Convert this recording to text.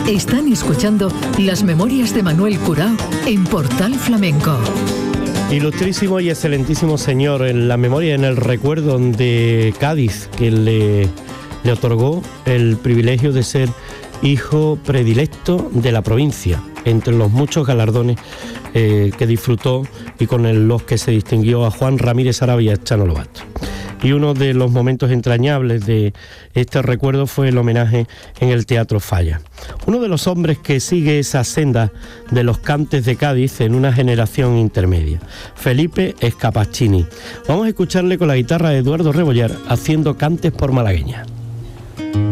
Están escuchando Las Memorias de Manuel Curao en Portal Flamenco. Ilustrísimo y excelentísimo señor, en la memoria, en el recuerdo de Cádiz, que le otorgó el privilegio de ser hijo predilecto de la provincia, entre los muchos galardones que disfrutó y con los que se distinguió a Juan Ramírez Arabia Chano Lobato. Y uno de los momentos entrañables de este recuerdo fue el homenaje en el Teatro Falla. Uno de los hombres que sigue esa senda de los cantes de Cádiz en una generación intermedia, Felipe Scapacchini. Vamos a escucharle con la guitarra de Eduardo Rebollar haciendo cantes por malagueña.